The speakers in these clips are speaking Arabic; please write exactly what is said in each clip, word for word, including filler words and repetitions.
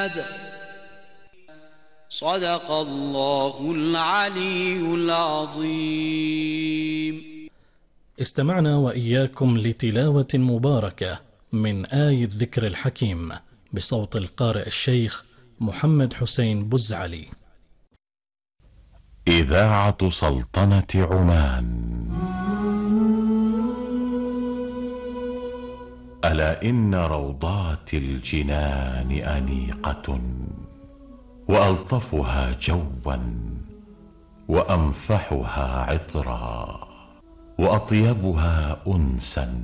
محمد. صدق الله العلي العظيم. استمعنا وإياكم لتلاوة مباركة من آية الذكر الحكيم بصوت القارئ الشيخ محمد حسين بزعلي. إذاعة سلطنة عمان. ألا إن روضات الجنان أنيقة، وألطفها جوا وأنفحها عطرا، وأطيبها أنسا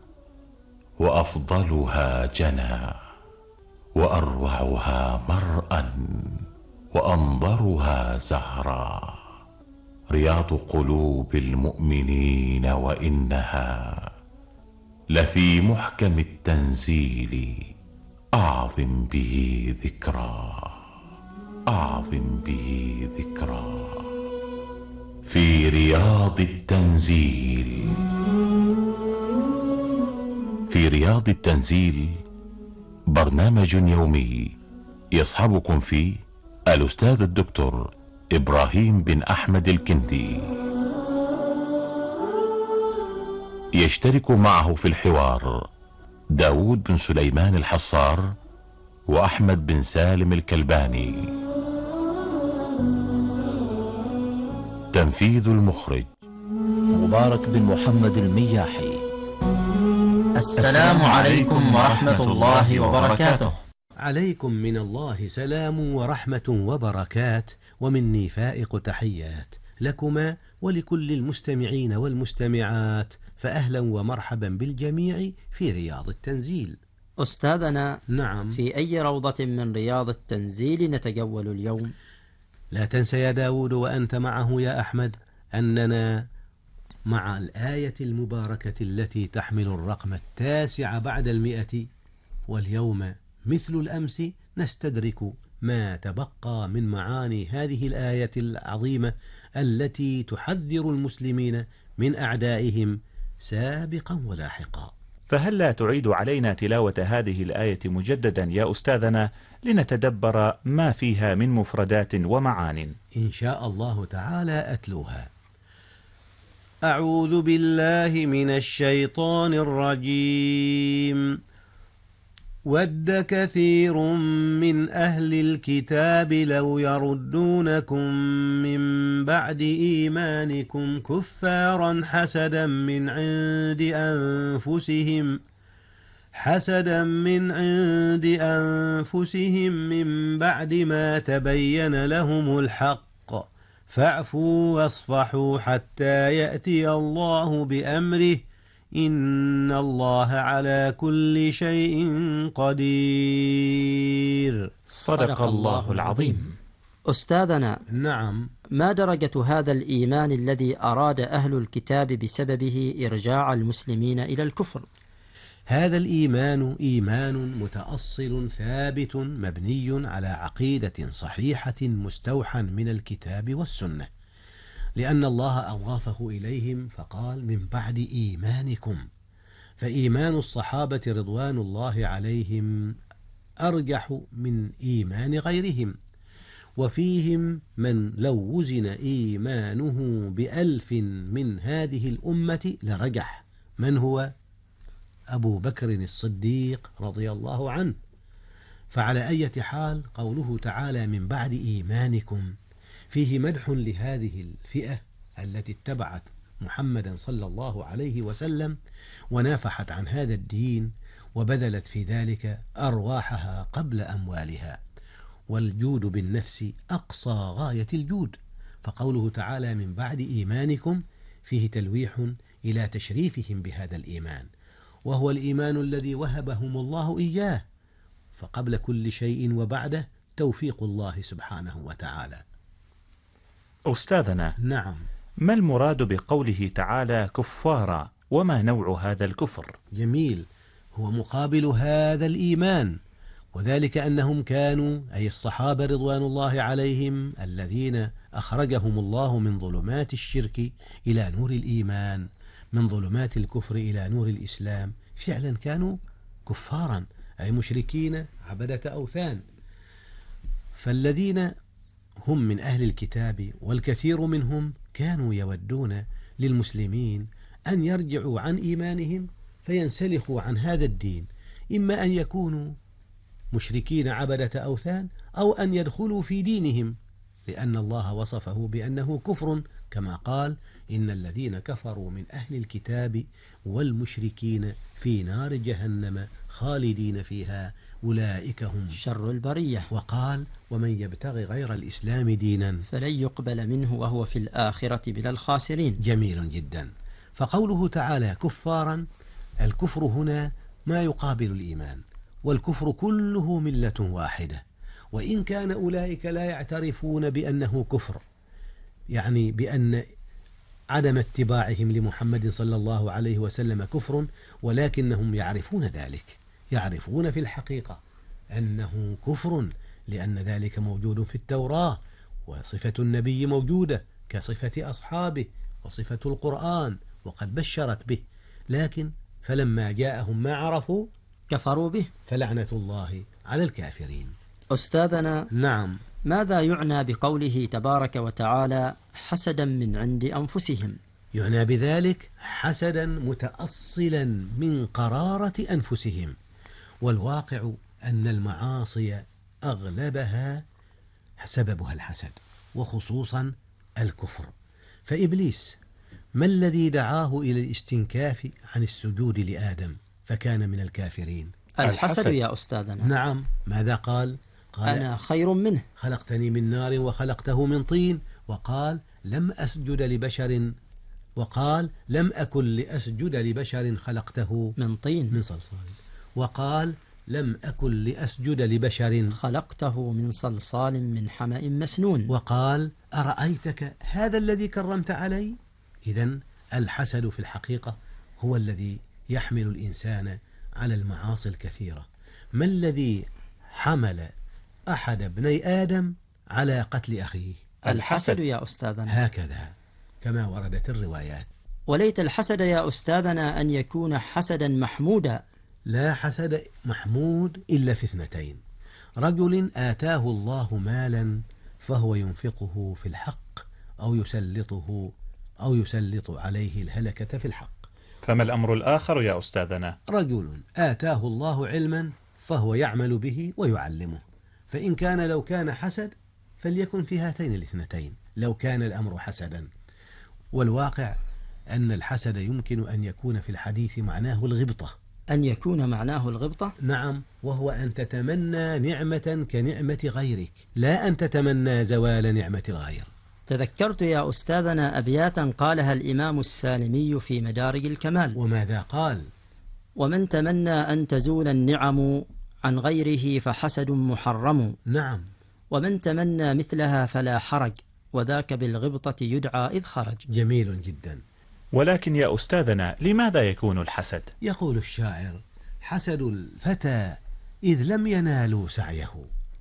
وأفضلها جنى، وأروعها مرءا وأنظرها زهرا، رياض قلوب المؤمنين، وإنها لفي محكم التنزيل، أعظم به ذكرى، أعظم به ذكرى. في رياض التنزيل. في رياض التنزيل برنامج يومي يصحبكم فيه الأستاذ الدكتور إبراهيم بن أحمد الكندي. يشترك معه في الحوار داود بن سليمان الحصار وأحمد بن سالم الكلباني. تنفيذ المخرج مبارك بن محمد المياحي. السلام عليكم ورحمة الله وبركاته. عليكم من الله سلام ورحمة وبركات، ومني فائق تحيات لكما ولكل المستمعين والمستمعات، فأهلا ومرحبا بالجميع في رياض التنزيل. أستاذنا، نعم، في أي روضة من رياض التنزيل نتجول اليوم؟ لا تنسى يا داود وأنت معه يا أحمد أننا مع الآية المباركة التي تحمل الرقم التاسع بعد المئة، واليوم مثل الأمس نستدرك ما تبقى من معاني هذه الآية العظيمة التي تحذر المسلمين من أعدائهم سابقا ولاحقا. فهل لا تعيد علينا تلاوة هذه الآية مجددا يا أستاذنا لنتدبر ما فيها من مفردات ومعان؟ إن شاء الله تعالى أتلوها. أعوذ بالله من الشيطان الرجيم. ود كثير من أهل الكتاب لو يردونكم من بعد إيمانكم كفارا حسدا من عند أنفسهم حسدا من عند أنفسهم من بعد ما تبين لهم الحق، فاعفوا واصفحوا حتى يأتي الله بأمره، إن الله على كل شيء قدير. صدق الله العظيم. أستاذنا، نعم، ما درجة هذا الإيمان الذي أراد أهل الكتاب بسببه إرجاع المسلمين إلى الكفر؟ هذا الإيمان إيمان متأصل ثابت مبني على عقيدة صحيحة مستوحى من الكتاب والسنة، لأن الله أضافه إليهم فقال من بعد إيمانكم، فإيمان الصحابة رضوان الله عليهم أرجح من إيمان غيرهم، وفيهم من لو وزن إيمانه بألف من هذه الأمة لرجح. من هو؟ أبو بكر الصديق رضي الله عنه. فعلى أي حال قوله تعالى من بعد إيمانكم فيه مدح لهذه الفئة التي اتبعت محمدا صلى الله عليه وسلم ونافحت عن هذا الدين وبذلت في ذلك أرواحها قبل أموالها، والجود بالنفس أقصى غاية الجود. فقوله تعالى من بعد إيمانكم فيه تلويح إلى تشريفهم بهذا الإيمان، وهو الإيمان الذي وهبهم الله إياه، فقبل كل شيء وبعده توفيق الله سبحانه وتعالى. أستاذنا، نعم، ما المراد بقوله تعالى كفارا، وما نوع هذا الكفر؟ جميل، هو مقابل هذا الإيمان، وذلك أنهم كانوا أي الصحابة رضوان الله عليهم الذين أخرجهم الله من ظلمات الشرك إلى نور الإيمان، من ظلمات الكفر إلى نور الإسلام، فعلا كانوا كفارا أي مشركين عبدة أوثان. فالذين هم من أهل الكتاب والكثير منهم كانوا يودون للمسلمين أن يرجعوا عن إيمانهم فينسلخوا عن هذا الدين، إما أن يكونوا مشركين عبدة أوثان أو أن يدخلوا في دينهم، لأن الله وصفه بأنه كفر كما قال: إن الذين كفروا من أهل الكتاب والمشركين في نار جهنم خالدين فيها أولئك هم شر البرية. وقال: ومن يبتغي غير الإسلام دينا فلن يقبل منه وهو في الآخرة من الخاسرين. جميل جدا. فقوله تعالى كفارا، الكفر هنا ما يقابل الإيمان، والكفر كله ملة واحدة، وإن كان أولئك لا يعترفون بأنه كفر، يعني بأن عدم اتباعهم لمحمد صلى الله عليه وسلم كفر، ولكنهم يعرفون ذلك، يعرفون في الحقيقة أنه كفر، لأن ذلك موجود في التوراة، وصفة النبي موجودة كصفة أصحابه وصفة القرآن وقد بشرت به، لكن فلما جاءهم ما عرفوا كفروا به، فلعنة الله على الكافرين. أستاذنا، نعم، ماذا يعنى بقوله تبارك وتعالى حسدا من عند أنفسهم؟ يعنى بذلك حسدا متأصلا من قرارة أنفسهم، والواقع أن المعاصي أغلبها سببها الحسد، وخصوصا الكفر. فإبليس ما الذي دعاه إلى الاستنكاف عن السجود لآدم فكان من الكافرين؟ الحسد يا أستاذنا. نعم، ماذا قال؟ قال: أنا خير منه، خلقتني من نار وخلقته من طين، وقال: لم أسجد لبشر وقال لم أكن لأسجد لبشر خلقته من طين من صلصال، وقال: لم أكن لأسجد لبشر خلقته من صلصال من حمأ مسنون، وقال: أرأيتك هذا الذي كرمت علي؟ إذن الحسد في الحقيقة هو الذي يحمل الإنسان على المعاصي الكثيرة. ما الذي حمل أحد ابني آدم على قتل أخيه؟ الحسد يا أستاذنا. هكذا كما وردت الروايات. وليت الحسد يا أستاذنا أن يكون حسدا محمودا. لا حسد محمود إلا في اثنتين: رجل آتاه الله مالا فهو ينفقه في الحق أو يسلطه أو يسلط عليه الهلكة في الحق. فما الأمر الآخر يا أستاذنا؟ رجل آتاه الله علما فهو يعمل به ويعلمه، فإن كان لو كان حسد فليكن في هاتين الاثنتين لو كان الأمر حسدا. والواقع أن الحسد يمكن أن يكون في الحديث معناه الغبطة. أن يكون معناه الغبطة؟ نعم، وهو أن تتمنى نعمة كنعمة غيرك، لا أن تتمنى زوال نعمة الغير. تذكرت يا أستاذنا أبياتا قالها الإمام السالمي في مدارج الكمال. وماذا قال؟ ومن تمنى أن تزول النعم عن غيره فحسد محرم. نعم. ومن تمنى مثلها فلا حرج، وذاك بالغبطة يدعى إذ خرج. جميل جدا. ولكن يا أستاذنا، لماذا يكون الحسد؟ يقول الشاعر: حسد الفتى إذ لم ينالوا سعيه.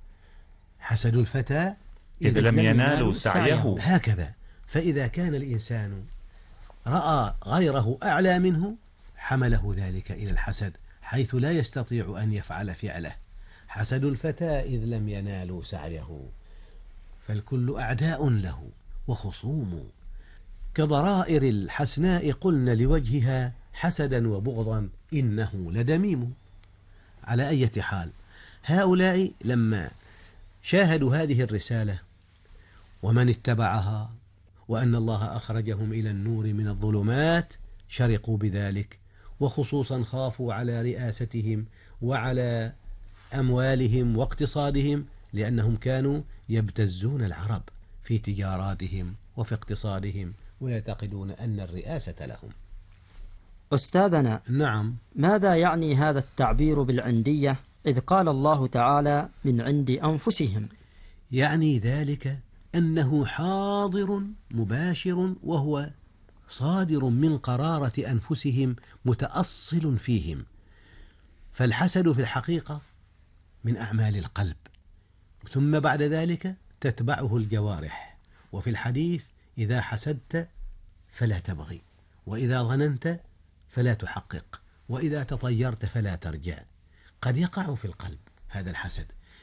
حسد الفتى إذ لم ينالوا سعيه. هكذا. فإذا كان الإنسان رأى غيره أعلى منه حمله ذلك إلى الحسد، حيث لا يستطيع أن يفعل فعله. حسد الفتى إذ لم ينالوا سعيه، فالكل أعداء له وخصوم، كضرائر الحسناء قلن لوجهها حسدا وبغضا إنه لدميم. على أي حال، هؤلاء لما شاهدوا هذه الرسالة ومن اتبعها وأن الله أخرجهم إلى النور من الظلمات شرقوا بذلك، وخصوصا خافوا على رئاستهم وعلى أموالهم واقتصادهم، لأنهم كانوا يبتزون العرب في تجاراتهم وفي اقتصادهم ويعتقدون أن الرئاسة لهم. أستاذنا، نعم، ماذا يعني هذا التعبير بالعندية إذ قال الله تعالى من عند أنفسهم؟ يعني ذلك أنه حاضر مباشر، وهو صادر من قرارة أنفسهم متأصل فيهم. فالحسد في الحقيقة من أعمال القلب، ثم بعد ذلك تتبعه الجوارح. وفي الحديث: إذا حسدت فلا تبغي، وإذا ظننت فلا تحقق، وإذا تطيرت فلا ترجع. قد يقع في القلب هذا الحسد،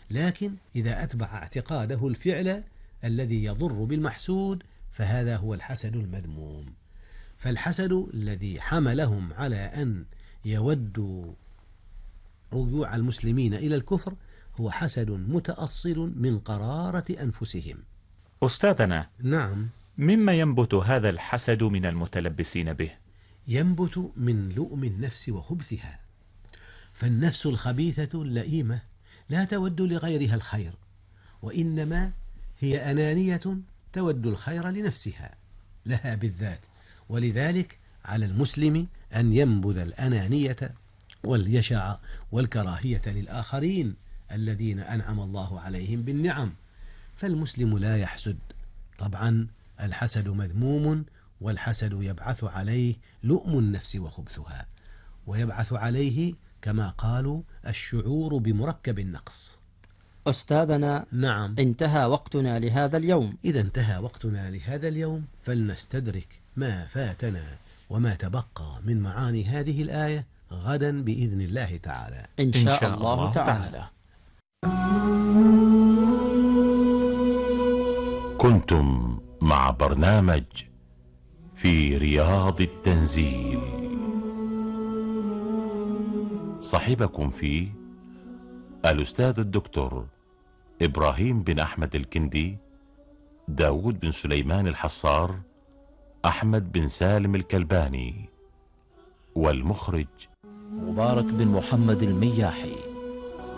لكن إذا أتبع اعتقاده الفعل الذي يضر بالمحسود فهذا هو الحسد المذموم. فالحسد الذي حملهم على أن يودوا رجوع المسلمين إلى الكفر هو حسد متأصل من قرارة أنفسهم. أستاذنا، نعم. مما ينبت هذا الحسد من المتلبسين به؟ ينبت من لؤم النفس وخبثها، فالنفس الخبيثة اللئيمة لا تود لغيرها الخير، وإنما هي أنانية تود الخير لنفسها لها بالذات. ولذلك على المسلم أن ينبذ الأنانية والجشع والكراهية للآخرين الذين أنعم الله عليهم بالنعم. فالمسلم لا يحسد. طبعا الحسد مذموم، والحسد يبعث عليه لؤم النفس وخبثها، ويبعث عليه كما قالوا الشعور بمركب النقص. أستاذنا، نعم. انتهى وقتنا لهذا اليوم. إذا انتهى وقتنا لهذا اليوم فلنستدرك ما فاتنا وما تبقى من معاني هذه الآية غدا بإذن الله تعالى إن شاء, إن شاء الله, الله تعالى, تعالى. كنتم مع برنامج في رياض التنزيل، صاحبكم فيه الأستاذ الدكتور إبراهيم بن أحمد الكندي، داود بن سليمان الحصار، أحمد بن سالم الكلباني، والمخرج مبارك بن محمد المياحي.